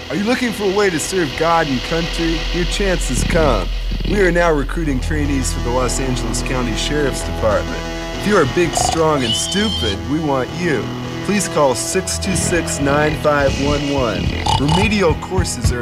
Are you looking for a way to serve God and country? Your chance has come. We are now recruiting trainees for the Los Angeles County Sheriff's Department. If you are big, strong, and stupid, we want you. Please call 626-9511. Remedial courses are